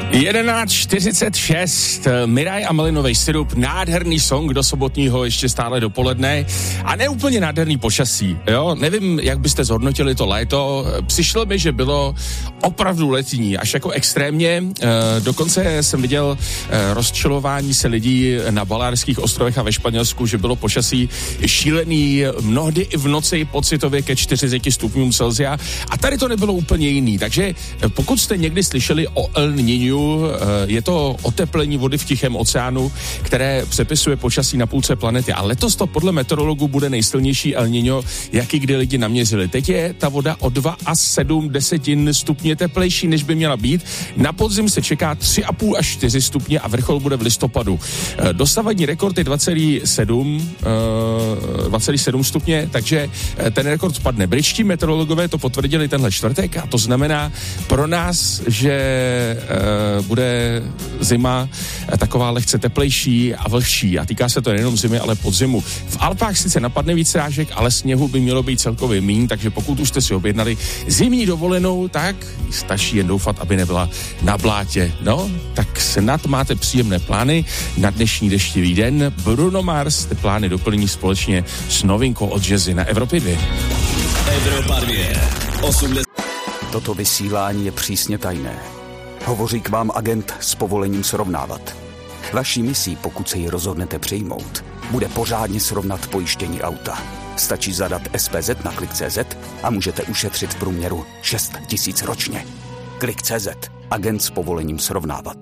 11:46, Miraj a Malinový sirup, nádherný song do sobotního ještě stále dopoledne a neúplně nádherný počasí, jo, nevím, jak byste zhodnotili to léto, přišlo mi, že bylo opravdu letní, až jako extrémně, dokonce jsem viděl rozčilování se lidí na Balárských ostrovech a ve Španělsku, že bylo počasí šílený, mnohdy i v noci pocitově ke 40 stupňům Celsia a tady to nebylo úplně jiný, takže pokud jste někdy slyšeli o El Niñu, je to oteplení vody v Tichém oceánu, které přepisuje počasí na půlce planety. A letos to podle meteorologů bude nejsilnější El Niño, jaký kdy lidi naměřili. Teď je ta voda o 2,7 stupně teplejší, než by měla být. Na podzim se čeká 3,5 až 4 stupně a vrchol bude v listopadu. Dosavadní rekord je 2,7 stupně, takže ten rekord spadne. Britští meteorologové to potvrdili tenhle čtvrtek a to znamená pro nás, že bude zima taková lehce teplejší a vlhčí a týká se to nejenom zimy, ale podzimu. V Alpách sice napadne víc srážek, ale sněhu by mělo být celkově míň, takže pokud už jste si objednali zimní dovolenou, tak stačí jen doufat, aby nebyla na blátě. No, tak snad máte příjemné plány na dnešní deštivý den. Bruno Mars ty plány doplní společně s novinkou od Jazzy na Evropě 2. Evropa 2. 80. Toto vysílání je přísně tajné. Hovoří k vám agent s povolením srovnávat. Vaší misí, pokud se ji rozhodnete přijmout, bude pořádně srovnat pojištění auta. Stačí zadat SPZ na Klik.cz a můžete ušetřit v průměru 6 000 ročně. Klik.cz. Agent s povolením srovnávat.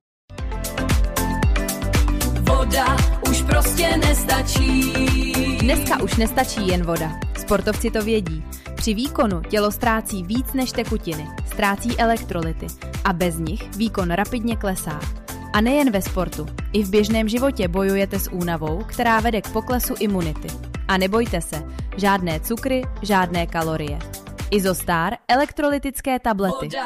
Voda už prostě nestačí. Dneska už nestačí jen voda. Sportovci to vědí. Při výkonu tělo ztrácí víc než tekutiny, ztrácí elektrolyty a bez nich výkon rapidně klesá. A nejen ve sportu, i v běžném životě bojujete s únavou, která vede k poklesu imunity. A nebojte se, žádné cukry, žádné kalorie. Izostar elektrolytické tablety.